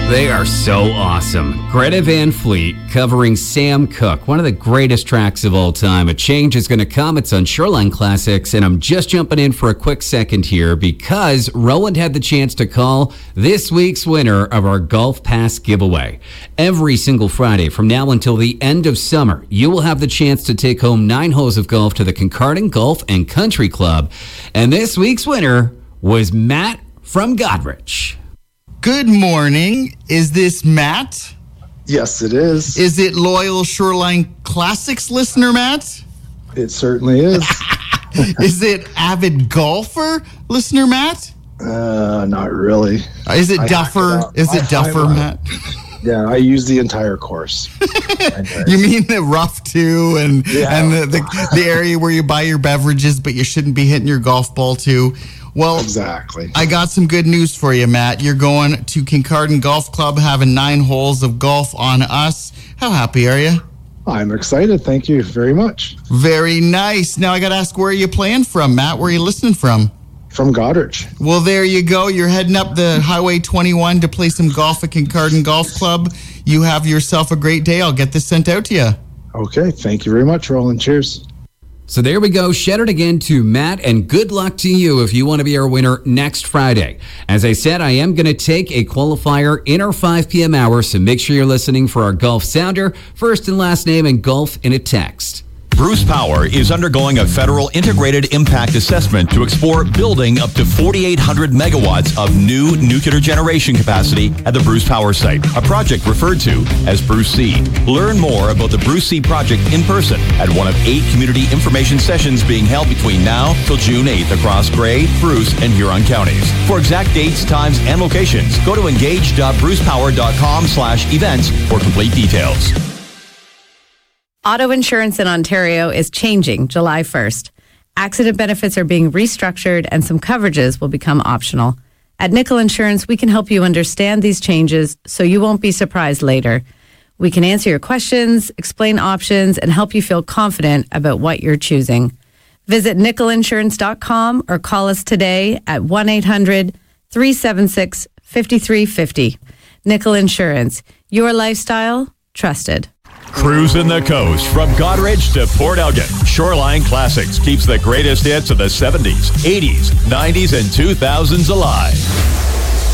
They are so awesome. Greta Van Fleet covering Sam Cooke, one of the greatest tracks of all time. A change is going to come. It's on Shoreline Classics, and I'm just jumping in for a quick second here because Roland had the chance to call this week's winner of our Golf Pass giveaway. Every single Friday from now until the end of summer, you will have the chance to take home 9 holes of golf to the Kincardine Golf and Country Club. And this week's winner was Matt from Goderich. Good morning. Is this Matt? Yes, it is. Is it loyal Shoreline Classics listener, Matt? It certainly is. Is it avid golfer listener, Matt? Not really. Is it Duffer? Matt? Yeah, I use the entire course. You mean the rough too, and the area where you buy your beverages, but you shouldn't be hitting your golf ball too. Well, exactly. I got some good news for you, Matt. You're going to Kincardine Golf Club, having 9 holes of golf on us. How happy are you? I'm excited. Thank you very much. Very nice. Now I got to ask, where are you playing from, Matt? Where are you listening from? From Goderich. Well, there you go. You're heading up the Highway 21 to play some golf at Kincardine Golf Club. You have yourself a great day. I'll get this sent out to you. Okay. Thank you very much, Roland. Cheers. So there we go. Shout out again to Matt, and good luck to you if you want to be our winner next Friday. As I said, I am going to take a qualifier in our 5 p.m. hour, so make sure you're listening for our golf sounder, first and last name, and golf in a text. Bruce Power is undergoing a federal integrated impact assessment to explore building up to 4,800 megawatts of new nuclear generation capacity at the Bruce Power site, a project referred to as Bruce C. Learn more about the Bruce C project in person at one of 8 community information sessions being held between now till June 8th across Grey, Bruce, and Huron counties. For exact dates, times, and locations, go to engage.brucepower.com/events for complete details. Auto insurance in Ontario is changing July 1st. Accident benefits are being restructured and some coverages will become optional. At Nickel Insurance, we can help you understand these changes so you won't be surprised later. We can answer your questions, explain options, and help you feel confident about what you're choosing. Visit nickelinsurance.com or call us today at 1-800-376-5350. Nickel Insurance, your lifestyle, trusted. Cruising the coast from Goderich to Port Elgin. Shoreline Classics keeps the greatest hits of the 70s, 80s, 90s, and 2000s alive.